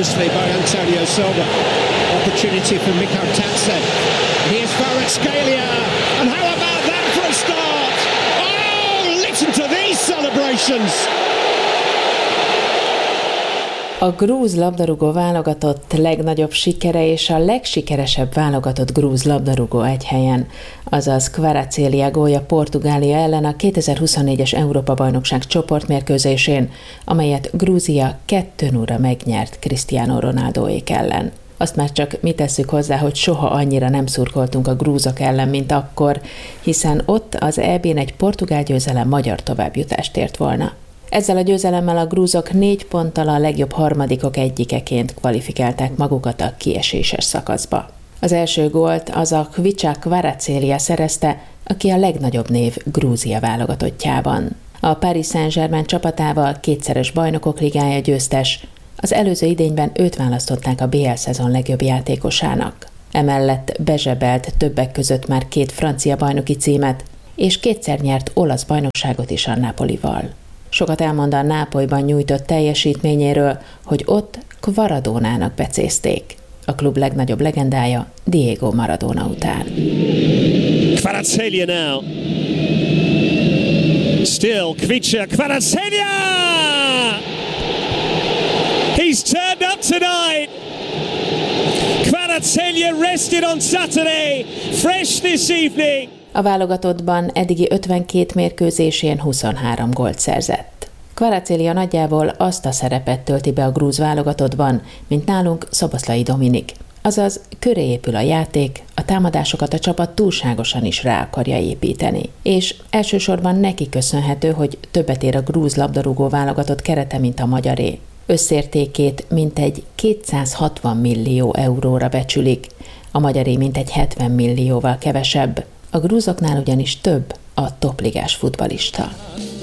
closely by Antonio Silva. Opportunity for Mikko Tatsen. Here's Kvaratskhelia, and how about that for a start? Oh, listen to these celebrations! A grúz labdarúgó válogatott legnagyobb sikere és a legsikeresebb válogatott grúz labdarúgó egy helyen, azaz Kvaratskhelia gólja Portugália ellen a 2024-es Európa-bajnokság csoportmérkőzésén, amelyet Grúzia 2-0-ra megnyert Cristiano Ronaldoék ellen. Azt már csak mi tesszük hozzá, hogy soha annyira nem szurkoltunk a grúzok ellen, mint akkor, hiszen ott az EB-n egy portugál győzelem magyar továbbjutást ért volna. Ezzel a győzelemmel a grúzok 4 ponttal a legjobb harmadikok egyikeként kvalifikálták magukat a kieséses szakaszba. Az első gólt az a Khvicha Kvaratskhelia szerezte, aki a legnagyobb név Grúzia válogatottjában. A Paris Saint-Germain csapatával kétszeres bajnokok ligája győztes, az előző idényben őt választották a BL szezon legjobb játékosának. Emellett bezsebelt többek között már 2 francia bajnoki címet, és 2-szer nyert olasz bajnokságot is a Napolival. Sokat elmond a Nápolyban nyújtott teljesítményéről, hogy ott Kvaradónának becézték. A klub legnagyobb legendája Diego Maradona után. Kvaratskhelia now. Still Khvicha Kvaratskhelia! He's turned up tonight! Kvaratskhelia rested on Saturday, fresh this evening! A válogatottban eddigi 52 mérkőzésén 23 gólt szerzett. Kvaratskhelia nagyjából azt a szerepet tölti be a grúz válogatottban, mint nálunk Szoboszlai Dominik. Azaz köré épül a játék, a támadásokat a csapat túlságosan is rá akarja építeni. És elsősorban neki köszönhető, hogy többet ér a grúz labdarúgó válogatott kerete, mint a magyaré. Összértékét mintegy 260 millió euróra becsülik, a magyaré mintegy 70 millióval kevesebb. A grúzoknál ugyanis több a topligás futballista.